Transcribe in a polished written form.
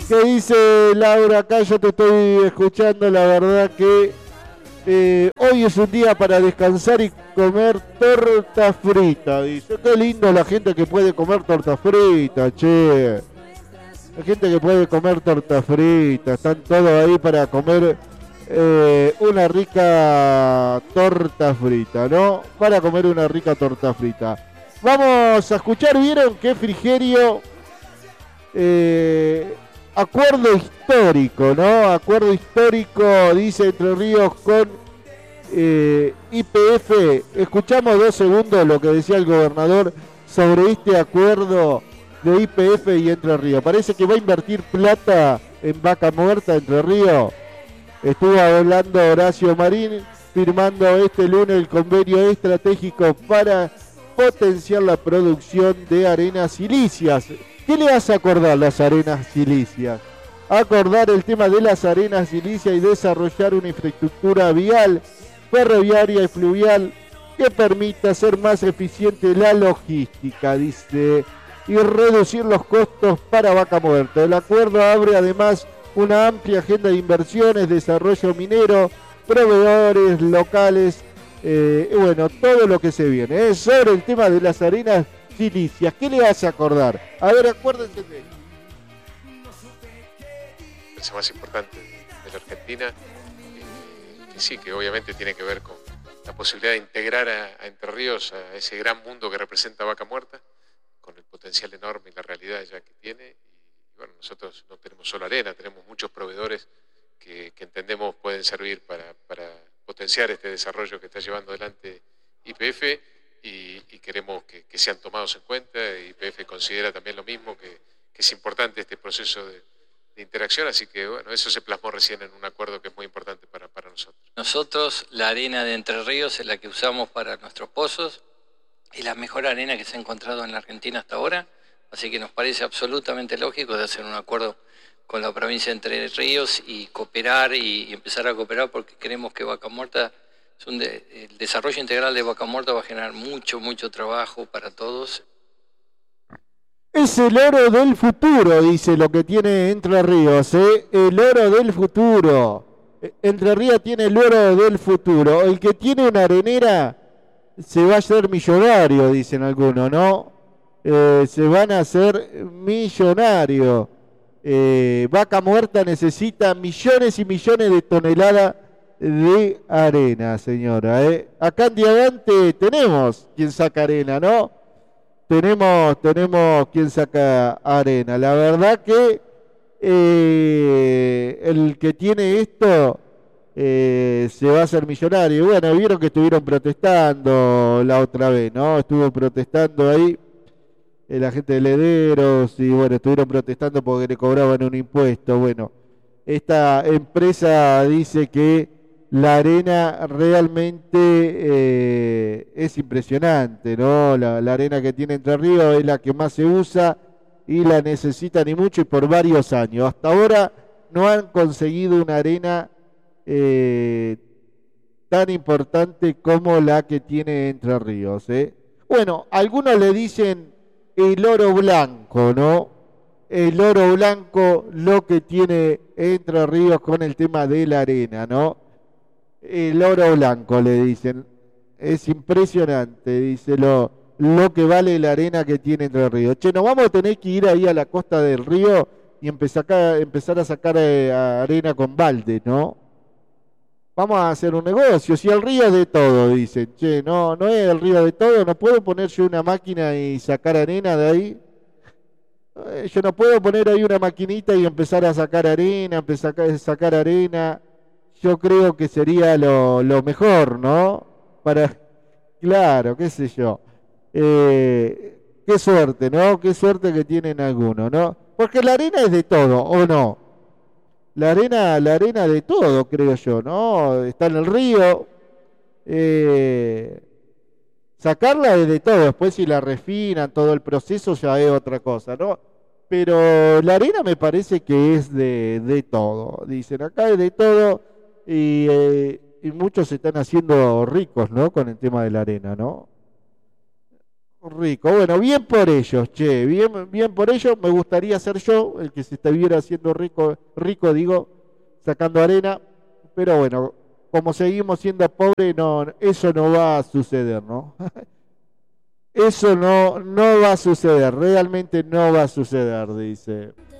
¿Qué dice Laura? Acá yo te estoy escuchando, la verdad que hoy es un día para descansar y comer torta frita, dice. Qué lindo la gente que puede comer torta frita, che. La gente que puede comer torta frita, están todos ahí para comer una rica torta frita, ¿no? Para comer una rica torta frita. Vamos a escuchar, ¿vieron qué Frigerio? Acuerdo histórico, ¿no? Acuerdo histórico, dice Entre Ríos con YPF. Escuchamos 2 segundos lo que decía el gobernador sobre este acuerdo de YPF y Entre Ríos. Parece que va a invertir plata en Vaca Muerta, Entre Ríos. Estuvo hablando Horacio Marín, firmando este lunes el convenio estratégico para potenciar la producción de arenas silíceas. ¿Qué le hace acordar las arenas silíceas? Acordar el tema de las arenas silíceas y desarrollar una infraestructura vial, ferroviaria y fluvial que permita hacer más eficiente la logística, dice, y reducir los costos para Vaca Muerta. El acuerdo abre además una amplia agenda de inversiones, desarrollo minero, proveedores locales, bueno, todo lo que se viene. Sobre el tema de las arenas silíceas, ¿qué le hace acordar? A ver, acuérdense de él. El más importante de la Argentina, que sí, que obviamente tiene que ver con la posibilidad de integrar a Entre Ríos a ese gran mundo que representa Vaca Muerta, con el potencial enorme y la realidad ya que tiene. Y bueno, nosotros no tenemos solo arena, tenemos muchos proveedores que entendemos pueden servir para potenciar este desarrollo que está llevando adelante YPF y queremos que sean tomados en cuenta. YPF considera también lo mismo, que es importante este proceso de interacción, así que bueno, eso se plasmó recién en un acuerdo que es muy importante para nosotros. Nosotros, la arena de Entre Ríos es la que usamos para nuestros pozos, es la mejor arena que se ha encontrado en la Argentina hasta ahora, así que nos parece absolutamente lógico de hacer un acuerdo con la provincia de Entre Ríos y cooperar y empezar a cooperar, porque creemos que Vaca Muerta, el desarrollo integral de Vaca Muerta va a generar mucho trabajo para todos. Es el oro del futuro, dice lo que tiene Entre Ríos, ¿eh? El oro del futuro. Entre Ríos tiene el oro del futuro. El que tiene una arenera se va a hacer millonario, dicen algunos, ¿no? Se van a hacer millonarios. Vaca Muerta necesita millones y millones de toneladas de arena, señora. Acá en Diamante tenemos quien saca arena, ¿no? Tenemos quien saca arena. La verdad que el que tiene esto se va a hacer millonario. Bueno, vieron que estuvieron protestando la otra vez, ¿no? Estuvo protestando ahí la gente de Lederos y bueno, estuvieron protestando porque le cobraban un impuesto. Bueno, esta empresa dice que la arena realmente es impresionante, ¿no? La arena que tiene Entre Ríos es la que más se usa y la necesitan y mucho y por varios años. Hasta ahora no han conseguido una arena tan importante como la que tiene Entre Ríos, ¿eh? Bueno, algunos le dicen el oro blanco, ¿no? El oro blanco, lo que tiene Entre Ríos con el tema de la arena, ¿no? El oro blanco le dicen. Es impresionante, dice lo que vale la arena que tiene Entre Ríos. Che, nos vamos a tener que ir ahí a la costa del río y empezar a sacar arena con balde, ¿no? Vamos a hacer un negocio. Si el río es de todo, dicen. Che, no es el río de todo. ¿No puedo poner yo una máquina y sacar arena de ahí? Yo no puedo poner ahí una maquinita y empezar a sacar arena, empezar a sacar arena. Yo creo que sería lo mejor, ¿no? Claro, qué sé yo. Qué suerte, ¿no? Qué suerte que tienen algunos, ¿no? Porque la arena es de todo, ¿o no? La arena de todo, creo yo, ¿no? Está en el río. Sacarla es de todo. Después si la refinan, todo el proceso ya es otra cosa, ¿no? Pero la arena me parece que es de todo. Dicen, acá es de todo y muchos se están haciendo ricos, ¿no? Con el tema de la arena, ¿no? Rico. Bueno, bien por ellos, che, bien por ellos. Me gustaría ser yo el que se estuviera haciendo rico digo, sacando arena. Pero bueno, como seguimos siendo pobres, no, eso no va a suceder, ¿no? Eso no va a suceder, realmente no va a suceder, dice.